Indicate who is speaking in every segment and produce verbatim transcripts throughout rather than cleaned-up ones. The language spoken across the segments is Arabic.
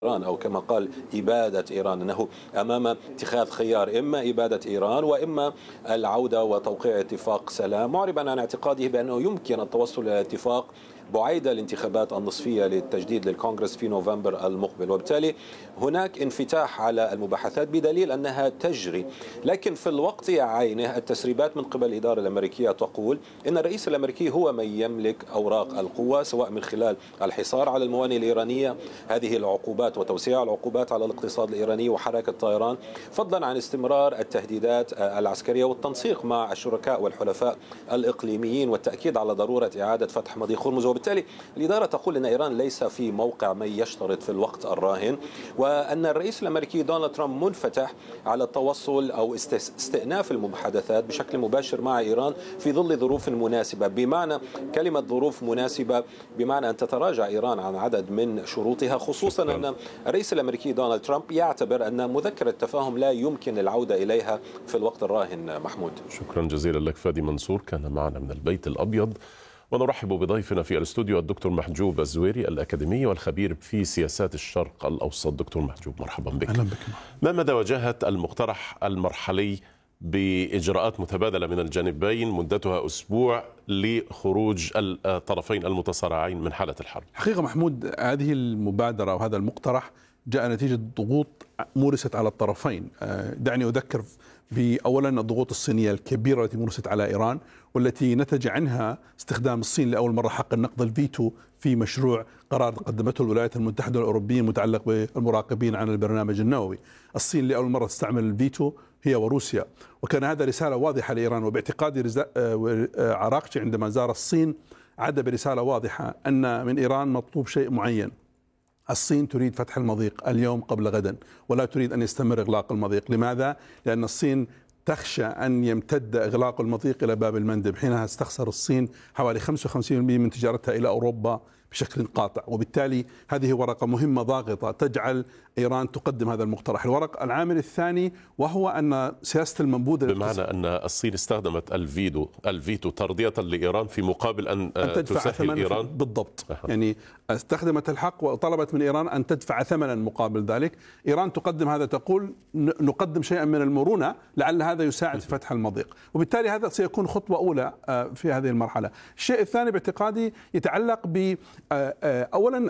Speaker 1: إيران، أو كما قال إبادة إيران، أنه أمام اتخاذ خيار إما إبادة إيران وإما العودة وتوقيع اتفاق سلام، معربا عن اعتقاده بأنه يمكن التوصل إلى اتفاق بعيد الانتخابات النصفية للتجديد للكونغرس في نوفمبر المقبل، وبالتالي هناك انفتاح على المباحثات بدليل أنها تجري. لكن في الوقت عينه التسريبات من قبل الإدارة الأمريكية تقول أن الرئيس الأمريكي هو من يملك أوراق القوة، سواء من خلال الحصار على الموانئ الإيرانية، هذه العقوبات وتوسيع العقوبات على الاقتصاد الإيراني وحركة طيران، فضلا عن استمرار التهديدات العسكرية والتنسيق مع الشركاء والحلفاء الإقليميين والتأكيد على ضرورة إعادة فتح مضيق هرمز. وبالتالي الإدارة تقول أن إيران ليس في موقع من يشترط في الوقت الراهن، وأن الرئيس الأمريكي دونالد ترامب منفتح على التوصل أو استئناف المحادثات بشكل مباشر مع إيران في ظل ظروف مناسبة. بمعنى كلمة ظروف مناسبة بمعنى أن تتراجع إيران عن عدد من شروطها، خصوصا شكرا. أن الرئيس الأمريكي دونالد ترامب يعتبر أن مذكرة التفاهم لا يمكن العودة إليها في الوقت الراهن. محمود،
Speaker 2: شكرا جزيلا لك. فادي منصور كان معنا من البيت الأبيض. ونرحب بضيفنا في الاستوديو الدكتور محجوب الزويري، الأكاديمي والخبير في سياسات الشرق الأوسط. دكتور محجوب، مرحبا بك.
Speaker 3: أهلا بك.
Speaker 2: ما مدى وجاهة المقترح المرحلي بإجراءات متبادلة من الجانبين مدتها أسبوع لخروج الطرفين المتصارعين من حالة الحرب؟
Speaker 3: حقيقة محمود، هذه المبادرة وهذا المقترح جاء نتيجة ضغوط مورست على الطرفين. دعني أذكر بأولا الضغوط الصينية الكبيرة التي مورست على إيران، والتي نتج عنها استخدام الصين لأول مرة حق النقض الفيتو في مشروع قرار قدمته الولايات المتحدة الأوروبية متعلق بالمراقبين عن البرنامج النووي. الصين لأول مرة تستعمل الفيتو هي وروسيا، وكان هذا رسالة واضحة لإيران. وباعتقادي عراقشي عندما زار الصين عاد برسالة واضحة أن من إيران مطلوب شيء معين. الصين تريد فتح المضيق اليوم قبل غدا، ولا تريد أن يستمر إغلاق المضيق. لماذا؟ لأن الصين تخشى أن يمتد إغلاق المضيق إلى باب المندب، حينها ستخسر الصين حوالي خمسة وخمسين بالمئة من تجارتها إلى أوروبا بشكل قاطع. وبالتالي هذه ورقة مهمة ضاغطة تجعل إيران تقدم هذا المقترح. الورق العامل الثاني وهو أن سياسة المنبوذ،
Speaker 2: بمعنى أن الصين استخدمت الفيتو الفيتو ترضية لإيران في مقابل أن, أن تدفع تسهل إيران.
Speaker 3: بالضبط. أه. يعني استخدمت الحق وطلبت من إيران أن تدفع ثمنا مقابل ذلك. إيران تقدم هذا، تقول نقدم شيئا من المرونة لعل هذا يساعد في فتح المضيق. وبالتالي هذا سيكون خطوة أولى في هذه المرحلة. الشيء الثاني باعتقادي يتعلق ب أولا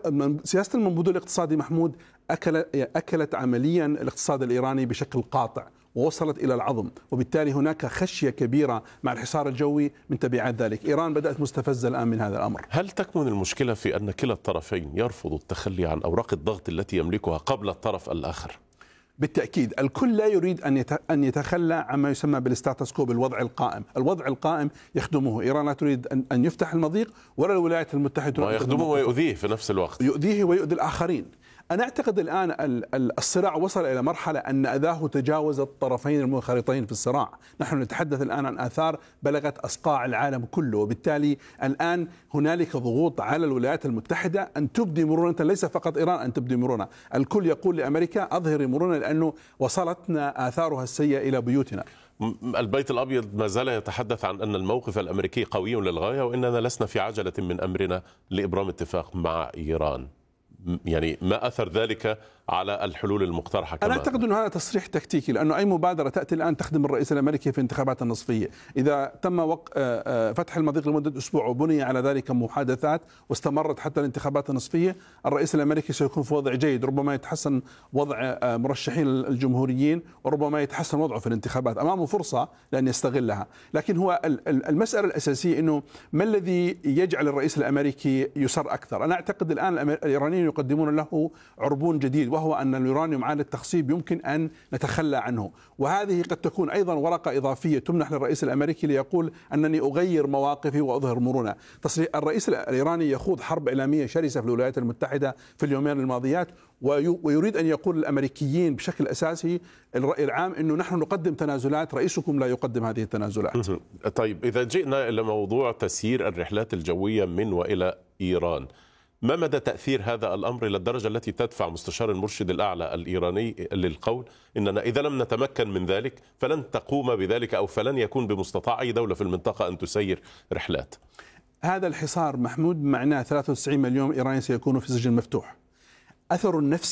Speaker 3: سياسة المنبوذ الاقتصادي. محمود، أكل أكلت عمليا الاقتصاد الإيراني بشكل قاطع ووصلت إلى العظم، وبالتالي هناك خشية كبيرة مع الحصار الجوي من تبعات ذلك. إيران بدأت مستفزة الآن من هذا الأمر.
Speaker 2: هل تكمن المشكلة في أن كلا الطرفين يرفض التخلي عن أوراق الضغط التي يملكها قبل الطرف الآخر؟
Speaker 3: بالتأكيد الكل لا يريد أن أن يتخلى عما يسمى بالستاتس كو، بالوضع القائم. الوضع القائم يخدمه. إيران لا تريد أن أن يفتح المضيق، ولا الولايات المتحدة
Speaker 2: ويخدمه ويؤذيه في نفس الوقت،
Speaker 3: يؤذيه ويؤذي الآخرين. أنا أعتقد الآن الصراع وصل إلى مرحلة أن أذاه تجاوز الطرفين المنخرطين في الصراع. نحن نتحدث الآن عن آثار بلغت أصقاع العالم كله، وبالتالي الآن هنالك ضغوط على الولايات المتحدة أن تبدي مرونة، ليس فقط إيران أن تبدي مرونة. الكل يقول لأمريكا أظهري مرونة لأنه وصلتنا آثارها السيئة إلى بيوتنا.
Speaker 2: البيت الأبيض ما زال يتحدث عن أن الموقف الأمريكي قوي للغاية، وإننا لسنا في عجلة من أمرنا لإبرام اتفاق مع إيران. يعني ما أثر ذلك على الحلول المقترحة؟
Speaker 3: أنا أعتقد أن هذا تصريح تكتيكي، لأنه أي مبادرة تأتي الآن تخدم الرئيس الأمريكي في الانتخابات النصفية. إذا تم وق... فتح المضيق لمدة أسبوع وبني على ذلك محادثات واستمرت حتى الانتخابات النصفية، الرئيس الأمريكي سيكون في وضع جيد. ربما يتحسن وضع مرشحين الجمهوريين، وربما يتحسن وضعه في الانتخابات. أمامه فرصة لأن يستغلها. لكن هو المسألة الأساسية أنه ما الذي يجعل الرئيس الأمريكي يصر أكثر؟ أنا أعتقد الآن الإيرانيين يقدمون له عربون جديد، وهو أن اليورانيوم عالي التخصيب يمكن أن نتخلى عنه. وهذه قد تكون أيضا ورقة إضافية تمنح للرئيس الأمريكي ليقول أنني أغير مواقفي وأظهر مرونة. تصريح الرئيس الإيراني يخوض حرب إعلامية شرسة في الولايات المتحدة في اليومين الماضيات، ويريد أن يقول للأمريكيين بشكل أساسي الرأي العام أنه نحن نقدم تنازلات، رئيسكم لا يقدم هذه التنازلات.
Speaker 2: طيب، إذا جئنا إلى موضوع تسيير الرحلات الجوية من وإلى إيران، ما مدى تأثير هذا الأمر إلى الدرجة التي تدفع مستشار المرشد الأعلى الإيراني للقول إننا إذا لم نتمكن من ذلك فلن تقوم بذلك أو فلن يكون بمستطاع أي دولة في المنطقة أن تسير رحلات؟
Speaker 3: هذا الحصار محمود معناه ثلاثة وتسعين مليون إيراني سيكونوا في سجن مفتوح. أثر النفسي